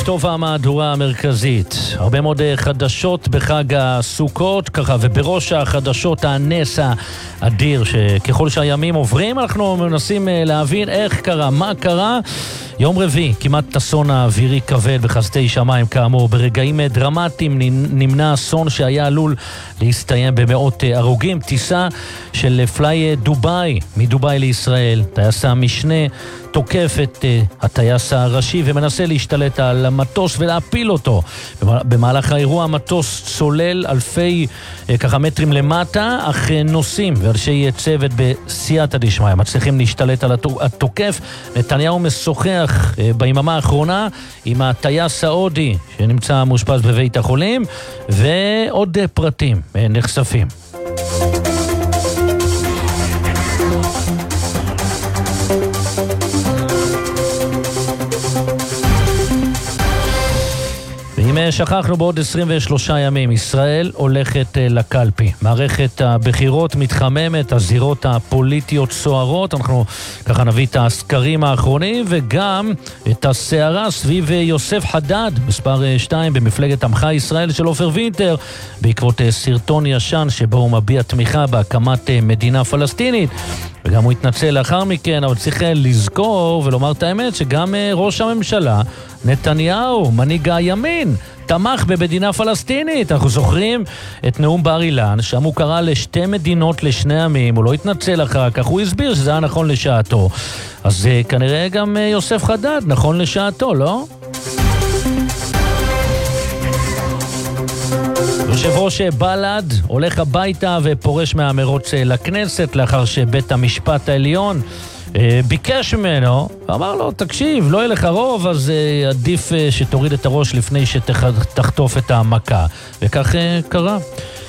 כתוב המהדורה המרכזית. הרבה מאוד חדשות בחג הסוכות, ככה, ובראש החדשות הנס האדיר, שככל שהימים עוברים, אנחנו מנסים להבין איך קרה, מה קרה. יום רביעי, כמעט אסון אווירי כבד בחסדי שמיים כאמור. ברגעים דרמטיים נמנע אסון שהיה עלול להסתיים במאות הרוגים. טיסה של פליי דוביי, מדוביי לישראל. טייס המשנה תוקף את הטייס הראשי ומנסה להשתלט על המטוס ולהפיל אותו. במהלך האירוע המטוס צולל אלפי מטרים למטה, אך נוסעים ואנשי צוות בסייעתא דשמיא מצליחים להשתלט על התוקף. נתניהו משוחח ביממה האחרונה עם הטייס ההודי שנמצא מאושפז בבית החולים, ועוד פרטים נחשפים. אם שכחנו, בעוד 23 ימים ישראל הולכת לקלפי. מערכת הבחירות מתחממת, הזירות הפוליטיות סוערות. אנחנו ככה נביא את הסקרים האחרונים וגם את הסערה סביב יוסף חדד, מספר 2 במפלגת עמך ישראל של עופר וינטר, בעקבות סרטון ישן שבו הוא מביע תמיכה בהקמת מדינה פלסטינית. וגם הוא התנצל לאחר מכן, אבל צריך לזכור ולומר את האמת שגם ראש הממשלה נתניהו, מנהיג הימין, תמך במדינה פלסטינית. אנחנו זוכרים את נאום בר אילן, שם הוא קרא לשתי מדינות לשני עמים, הוא לא התנצל אחר כך, הוא הסביר שזה היה נכון לשעתו. אז כנראה גם יוסף חדד נכון לשעתו, לא? יושב ראש בל"ד הולך הביתה ופורש מהמרוץ לכנסת לאחר שבית המשפט העליון ביקש ממנו, אמר לו, תקשיב, לא יהיה לך רוב, אז עדיף שתוריד את הראש לפני שתחטוף את המכה. וכך קרה.